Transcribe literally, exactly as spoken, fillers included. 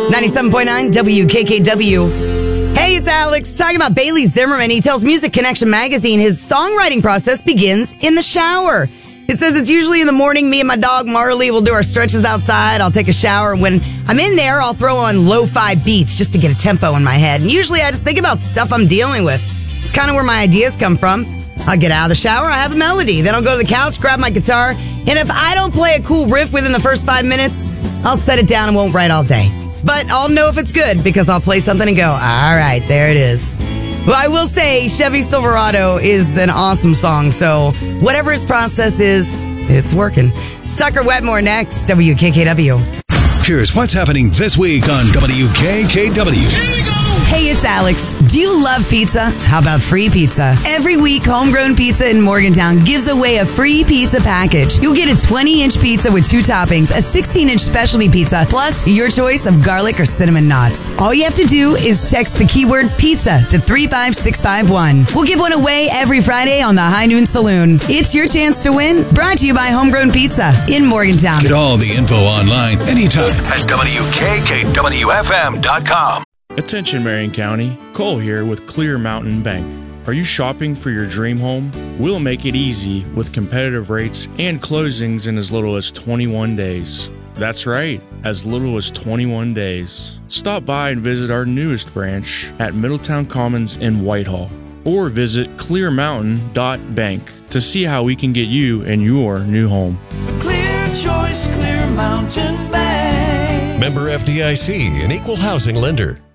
ninety-seven point nine W K K W. Hey, it's Alex talking about Bailey Zimmerman. He tells Music Connection magazine his songwriting process begins in the shower. It says it's usually in the morning. Me and my dog Marley will do our stretches outside. I'll take a shower. And when I'm in there, I'll throw on lo-fi beats just to get a tempo in my head. And usually I just think about stuff I'm dealing with. It's kind of where my ideas come from. I'll get out of the shower. I have a melody. Then I'll go to the couch, grab my guitar. And if I don't play a cool riff within the first five minutes, I'll set it down and won't write all day. But I'll know if it's good because I'll play something and go, all right, there it is. Well, I will say Chevy Silverado is an awesome song. So whatever his process is, it's working. Tucker Wetmore next, W K K W. Here's what's happening this week on W K K W. Hey, it's Alex. Do you love pizza? How about free pizza? Every week, Homegrown Pizza in Morgantown gives away a free pizza package. You'll get a twenty-inch pizza with two toppings, a sixteen-inch specialty pizza, plus your choice of garlic or cinnamon knots. All you have to do is text the keyword pizza to three five six five one. We'll give one away every Friday on the High Noon Saloon. It's your chance to win. Brought to you by Homegrown Pizza in Morgantown. Get all the info online anytime at W K K W F M dot com. Attention Marion County, Cole here with Clear Mountain Bank. Are you shopping for your dream home? We'll make it easy with competitive rates and closings in as little as twenty-one days. That's right, as little as twenty-one days. Stop by and visit our newest branch at Middletown Commons in Whitehall, or visit clear mountain dot bank to see how we can get you in your new home. The clear choice, Clear Mountain Bank. Member F D I C, an equal housing lender.